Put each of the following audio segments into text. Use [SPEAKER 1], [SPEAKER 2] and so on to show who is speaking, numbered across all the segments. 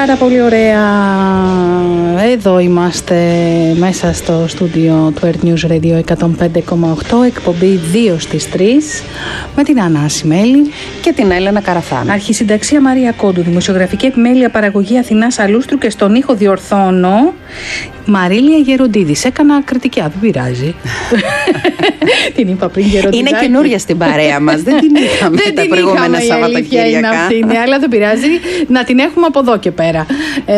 [SPEAKER 1] Πάρα πολύ ωραία. Εδώ είμαστε μέσα στο στούντιο του Earth News Radio 105,8, εκπομπή 2 στις 3, με την Άννα Ασημέλη
[SPEAKER 2] και την Έλενα Καραθάνου.
[SPEAKER 1] Αρχισυνταξία Μαρία Κόντου, δημοσιογραφική επιμέλεια παραγωγή Αθηνάς Αλούστρου και στον ήχο διορθώνω Μαρίλια Γεροντίδης. Έκανα κριτική, δεν πειράζει. Την είπα πριν Γεροντίδη.
[SPEAKER 2] Είναι καινούρια στην παρέα μας. Δεν την είχαμε τα προηγούμενα Σαββατοκύριακα.
[SPEAKER 1] Ναι, αλλά δεν πειράζει, να την έχουμε από εδώ και πέρα.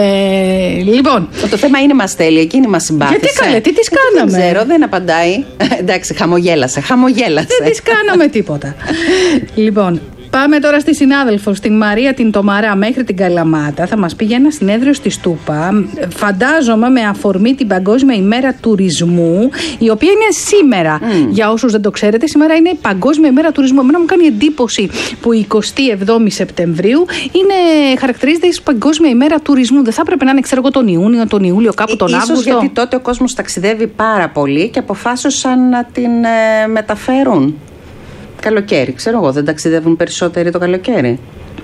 [SPEAKER 1] Λοιπόν.
[SPEAKER 2] Το θέμα είναι μας θέλει, εκείνη μας συμπάθησε.
[SPEAKER 1] Γιατί καλέ, τι της κάναμε?
[SPEAKER 2] Δεν ξέρω, δεν απαντάει. Εντάξει, χαμογέλασε.
[SPEAKER 1] Δεν της κάναμε τίποτα. Λοιπόν. Πάμε τώρα στη συνάδελφο, στην Μαρία την Τομαρά, μέχρι την Καλαμάτα. Θα μας πει για ένα συνέδριο στη Στούπα. Φαντάζομαι με αφορμή την Παγκόσμια ημέρα τουρισμού, η οποία είναι σήμερα. Για όσους δεν το ξέρετε, σήμερα είναι η Παγκόσμια ημέρα τουρισμού. Εμένα μου κάνει εντύπωση που η 27η Σεπτεμβρίου χαρακτηρίζεται ως Παγκόσμια ημέρα τουρισμού. Δεν θα έπρεπε να είναι, ξέρω εγώ, τον Ιούνιο, τον Ιούλιο, κάπου τον Αύγουστο?
[SPEAKER 2] Ίσως γιατί τότε ο κόσμος ταξιδεύει πάρα πολύ και αποφάσισαν να την μεταφέρουν. Καλοκαίρι, ξέρω εγώ, δεν ταξιδεύουν περισσότεροι το καλοκαίρι?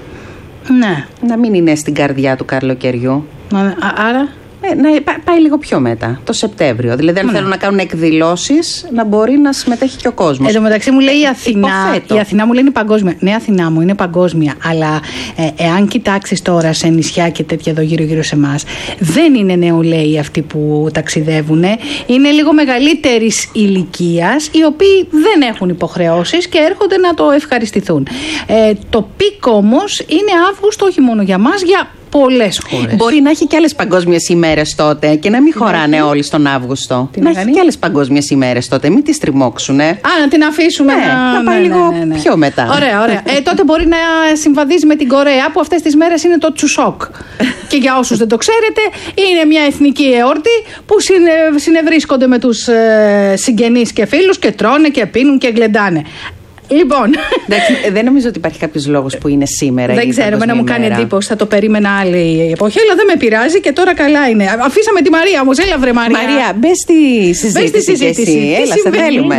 [SPEAKER 1] Ναι.
[SPEAKER 2] Να μην είναι στην καρδιά του καλοκαιριού.
[SPEAKER 1] Άρα?
[SPEAKER 2] Να πάει λίγο πιο μετά, το Σεπτέμβριο. Δηλαδή, αν θέλουν να κάνουν εκδηλώσεις, να μπορεί να συμμετέχει και ο κόσμος.
[SPEAKER 1] Εν τω μεταξύ μου λέει η Αθηνά. Η Αθηνά μου λέει είναι παγκόσμια. Ναι, Αθηνά μου είναι παγκόσμια. Αλλά εάν κοιτάξεις τώρα σε νησιά και τέτοια εδώ γύρω-γύρω σε εμάς, δεν είναι νεολαίοι αυτοί που ταξιδεύουν. Είναι λίγο μεγαλύτερης ηλικίας, οι οποίοι δεν έχουν υποχρεώσεις και έρχονται να το ευχαριστηθούν. Το πικ όμως είναι Αύγουστο, όχι μόνο για μας, για πολλές χώρες.
[SPEAKER 2] Μπορεί να έχει και άλλες παγκόσμιες ημέρες τότε και να μην χωράνε όλοι στον Αύγουστο. Να έχει και άλλες παγκόσμιες ημέρες τότε, μην τις τριμώξουνε.
[SPEAKER 1] Να την αφήσουμε
[SPEAKER 2] να πάει λίγο πιο μετά.
[SPEAKER 1] Ωραία. Τότε μπορεί να συμβαδίζει με την Κορέα, που αυτές τις μέρες είναι το Τσουσόκ. Και για όσους δεν το ξέρετε, είναι μια εθνική εόρτη που συνευρίσκονται με τους συγγενείς και φίλους και τρώνε και πίνουν και γλεντάνε. Λοιπόν.
[SPEAKER 2] Δεν νομίζω ότι υπάρχει κάποιος λόγος που είναι σήμερα.
[SPEAKER 1] Δεν ξέρω, να μου κάνει εντύπωση. Θα το περίμενα άλλη εποχή, αλλά δεν με πειράζει και τώρα καλά είναι. Αφήσαμε τη Μαρία όμως. Έλα, βρε Μαρία.
[SPEAKER 2] Μαρία, μπες στη συζήτηση. Έλα, σε θέλουμε.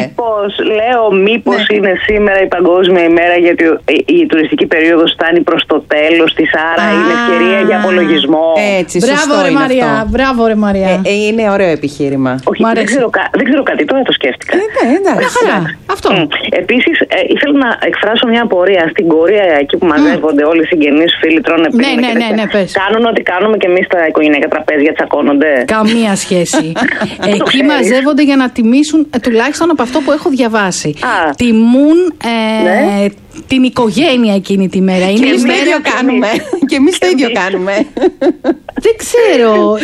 [SPEAKER 3] Μήπως είναι σήμερα η Παγκόσμια ημέρα, γιατί η τουριστική περίοδος φτάνει προς το τέλος της, άρα είναι ευκαιρία για απολογισμό.
[SPEAKER 2] Έτσι, σωστό είναι αυτό.
[SPEAKER 1] Μπράβο, ρε Μαρία.
[SPEAKER 2] Είναι ωραίο επιχείρημα.
[SPEAKER 3] Όχι, δεν ξέρω κάτι, τώρα το σκέφτηκα.
[SPEAKER 1] Αυτό.
[SPEAKER 3] Επίσης, ήθελα να εκφράσω μια απορία. Στην Κορέα, εκεί που μαζεύονται όλοι οι συγγενείς, φίλοι, τρώνε πίνουν.
[SPEAKER 1] Ναι, πες.
[SPEAKER 3] Κάνουν ό,τι κάνουμε και εμείς στα οικογενειακά τραπέζια, τσακώνονται?
[SPEAKER 1] Καμία σχέση. Εκεί μαζεύονται για να τιμήσουν, τουλάχιστον από αυτό που έχω διαβάσει. Τιμούν την οικογένεια εκείνη τη μέρα.
[SPEAKER 2] Και εμείς το ίδιο κάνουμε. Και εμείς το ίδιο κάνουμε.
[SPEAKER 1] Δεν ξέρω.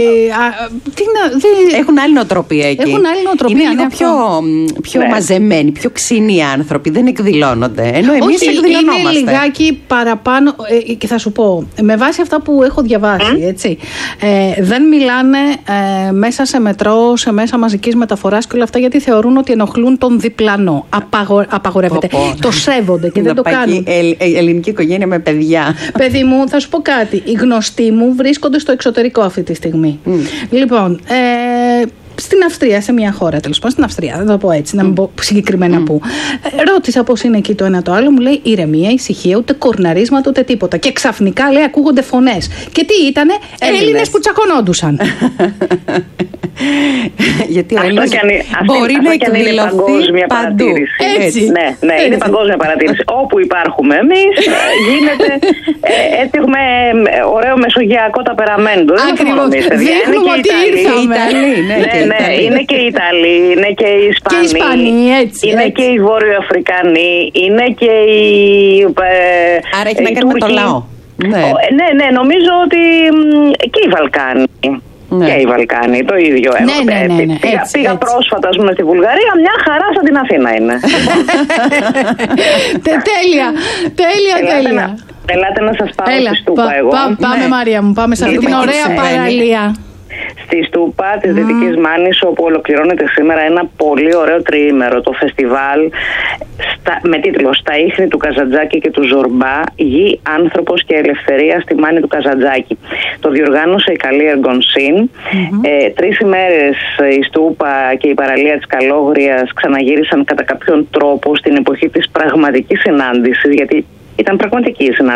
[SPEAKER 2] Έχουν άλλη νοοτροπία εκεί. Είναι λίγο πιο μαζεμένοι, πιο ξινοί άνθρωποι. Δεν εκδηλώνονται. Ενώ εμείς εκδηλωνόμαστε.
[SPEAKER 1] Είναι λιγάκι παραπάνω. Και θα σου πω, με βάση αυτά που έχω διαβάσει, έτσι, δεν μιλάνε μέσα σε μετρό, σε μέσα μαζικής μεταφοράς και όλα αυτά, γιατί θεωρούν ότι ενοχλούν τον διπλανό. Απαγορεύεται. Το σέβονται και δεν το κάνουν.
[SPEAKER 2] Η ελληνική οικογένεια με παιδιά.
[SPEAKER 1] Παιδί μου, θα σου πω κάτι. Οι γνωστοί μου βρίσκονται στο εξωτερικό αυτή τη στιγμή. Λοιπόν, στην Αυστρία, σε μια χώρα τέλος πάντων, στην Αυστρία, δεν το πω έτσι, να μην πω συγκεκριμένα πού. Ρώτησα πώς είναι εκεί το ένα το άλλο, μου λέει ηρεμία, ησυχία, ούτε κορναρίσματα, ούτε τίποτα. Και ξαφνικά λέει ακούγονται φωνές. Και τι ήτανε? Έλληνες που τσακωνόντουσαν.
[SPEAKER 2] Γιατί ο Έλληνας μπορεί να εκδηλωθεί παντού.
[SPEAKER 1] Έτσι.
[SPEAKER 3] Ναι, είναι παγκόσμια παρατήρηση. Όπου υπάρχουμε εμείς, γίνεται. Έτσι έχουμε ωραίο μεσογειακό ταπεραμέντο.
[SPEAKER 1] Ακριβώς. Δείχνουμε ότι ήρθαμε.
[SPEAKER 3] Ναι, είναι και οι Ιταλοί, είναι και οι Ισπανοί, είναι και οι Βόρειο-Αφρικανοί, είναι και οι.
[SPEAKER 2] Άρα έχει να κάνει με το λαό.
[SPEAKER 3] Ναι, νομίζω ότι και οι Βαλκάνοι. Και οι Βαλκάνοι, το ίδιο. Πήγα πρόσφατα, ας πούμε, στη Βουλγαρία, μια χαρά σαν την Αθήνα είναι.
[SPEAKER 1] Τέλεια.
[SPEAKER 3] Ελάτε να σας πάω στη Στούπα εγώ.
[SPEAKER 1] Πάμε Μαρία μου, πάμε σε αυτή την ωραία παραλία.
[SPEAKER 3] Στη Στούπα της Δυτικής Μάνης, όπου ολοκληρώνεται σήμερα ένα πολύ ωραίο τριήμερο, το φεστιβάλ με τίτλο «Στα ίχνη του Καζαντζάκη και του Ζορμπά, γη, άνθρωπος και ελευθερία στη Μάνη του Καζαντζάκη». Το διοργάνωσε η καλή Εργονσίν. 3 ημέρες η Στούπα και η παραλία της Καλόγριας ξαναγύρισαν κατά κάποιον τρόπο στην εποχή της πραγματικής συνάντησης, γιατί ήταν πραγματική η συνάντηση